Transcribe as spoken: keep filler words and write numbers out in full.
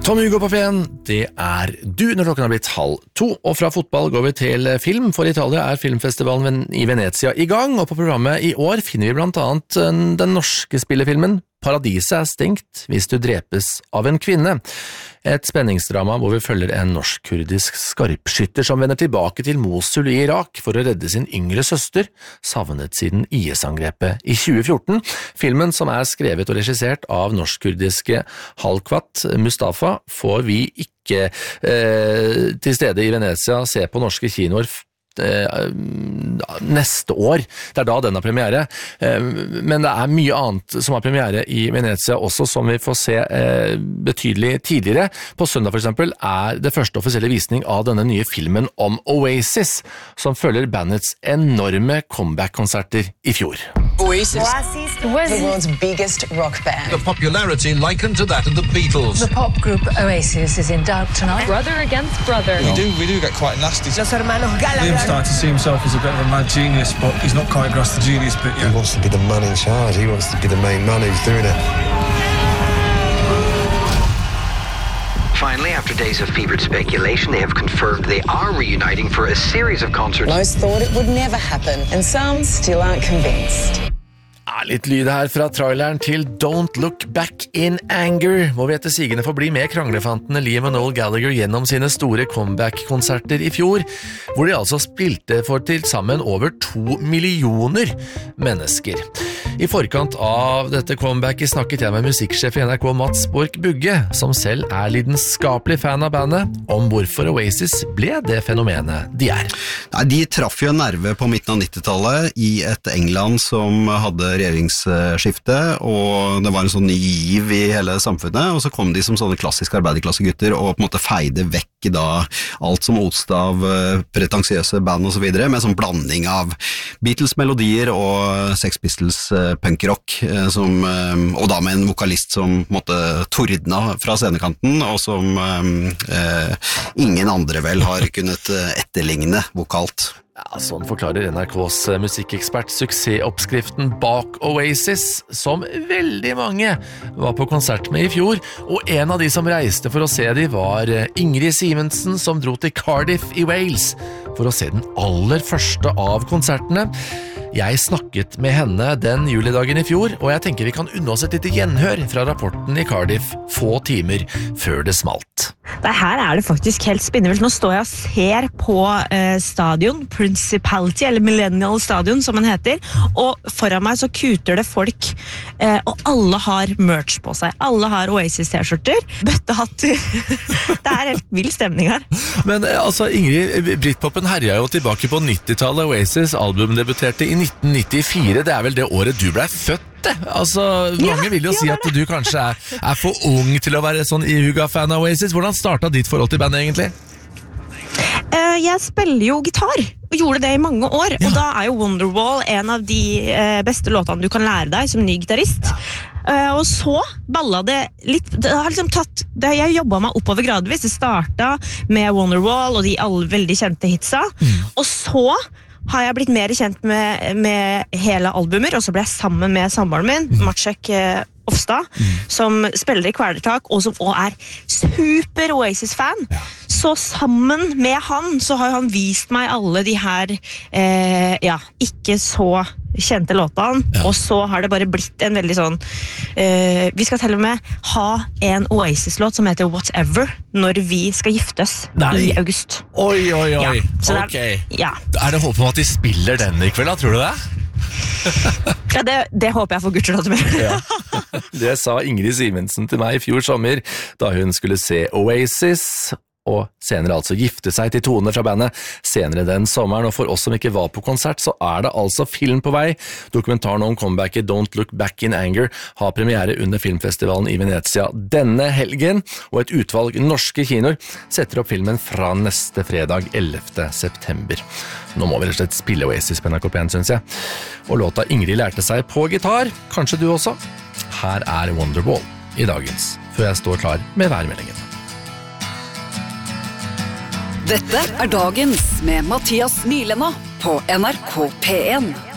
Tom-Hugo på P en, det er du når klokken har blitt halv to, og fra fotball går vi til film. For Italia er filmfestivalen i Venezia i gang, og på programmet i år finner vi blant annet den norske spillefilmen Paradiset er stengt hvis du drepes av en kvinne. Et spenningsdrama hvor vi følger en norsk-kurdisk skarpskytter som vender tilbake til Mosul i Irak for å redde sin yngre søster, savnet siden I S-angrepet i tjue fjorten. Filmen, som er skrevet og regissert av norsk-kurdiske Halkwat Mustafa, får vi ikke eh, til stede i Venezia se på norske kinoer neste år. Det er da den har premiere. Men det er mye annet som har premiere i Venezia også, som vi får se betydelig tidligere. På søndag for eksempel er det første offisielle visning av denne nye filmen om Oasis, som følger bandets enorme comeback-konserter i fjor. Oasis, Oasis the world's biggest rock band. The popularity likened to that of the Beatles. The pop group Oasis is in doubt tonight. Brother against brother. We do, we do get quite nasty. Los hermanos Gallagher. Liam started to see himself as a bit of a mad genius, but he's not quite grasped the genius bit yet. He wants to be the man in charge. He wants to be the main man who's doing it. Finally, after days of fevered speculation, they have confirmed they are reuniting for a series of concerts. Most thought it would never happen, and some still aren't convinced. Ja, litt lyd her fra traileren til Don't Look Back in Anger, hvor vi etter sigende får bli med kranglefantene Liam og Noel Gallagher gjennom sine store comeback-konserter i fjor, hvor de altså spilte for til sammen over to millioner mennesker. I forkant av dette comebacket snakket jeg med musikksjef i N R K Mats Borch Bugge, som selv er lidenskapelig fan av bandet, om hvorfor Oasis ble det fenomenet de er. Nei, de traff jo en nerve på midten av nittitallet i et England som hadde regjeringsskifte, og det var en sånn ny giv i hele samfunnet, og så kom de som sånne klassiske arbeiderklassegutter og på en måte feide vekk da alt som oste av pretensiøse band og så videre, med sånn blanding av Beatles-melodier og Sex Pistols punkrock, som, og da med en vokalist som på en måte tordna fra scenekanten, og som eh, ingen andre vel har kunnet etterligne vokalt. Ja, sånn forklarer N R K's musikkekspert suksessoppskriften bak Oasis, som veldig mange var på konsert med i fjor, og en av de som reiste for å se de var Ingrid Simensen, som dro til Cardiff i Wales for å se den aller første av konsertene. Jeg snakket med henne den julidagen i fjor, og jeg tenker vi kan unne oss et lite gjenhør fra rapporten i Cardiff få timer før det smalt. Det her er det faktisk helt spinnevilt. Nå står jeg og ser på eh, stadion, Principality, eller Millennial Stadion som den heter, og foran meg så kuter det folk, eh, og alle har merch på seg. Alle har Oasis-t-skjorter, bøttehatter. Det er helt vild stemning her. Men altså, Ingrid, Britpopen herja jo tilbake på nittitallet. Oasis album debuterte i nitten nittifire. Det er vel det året du ble født? Altså, mange vil jo si at du kanskje er, er for ung til å være sånn ihuga-fan av Oasis. Hvordan startet ditt forhold til bandet egentlig? Uh, jeg spiller jo gitar, og gjorde det i mange år, ja. Og da er jo Wonderwall en av de uh, beste låtene du kan lære deg som ny gitarist. Ja. Uh, og så balla det litt, det har liksom tatt, det, jeg jobbet meg oppover gradvis. Det startet med Wonderwall og de alle veldig kjente hitsa, mm. og så har jeg blitt mer kjent med, med hele albumer, og så ble jeg sammen med samboeren min, mm. Maciek eh, Ofstad, mm. som spiller i Kvelertak, og som også er super Oasis-fan. Ja. Så sammen med han, så har han vist meg alle de her, eh, ja, ikke så kjente låtene, ja. Og så har det bare blitt en veldig sånn, eh, vi skal til og med ha en Oasis-låt som heter Whatever, når vi skal giftes Nei. I august. Oi, oi, oi, ja, ok. Det er, ja. Er det håp om at de spiller den i kveld, da, tror du det? Ja, det, det håper jeg for Guds skyld. Ja. Det sa Ingrid Simensen til meg i fjor sommer, da hun skulle se Oasis, og senere altså gifte seg til Tone fra bandet senere den sommeren. Og for oss som ikke var på konsert, så er det altså film på vei. Dokumentaren om comebacket Don't Look Back in Anger har premiere under filmfestivalen i Venezia denne helgen, og et utvalg norske kinoer setter opp filmen fra neste fredag ellevte september. Nå må vi rett og slett spille Oasis på N R K P en, synes jeg. Og låta Ingrid lærte seg på gitar, kanskje du også. Her er Wonderwall i dagens, før jeg står klar med værmeldingen. Dette er dagens med Mathias Nylenda på N R K P en.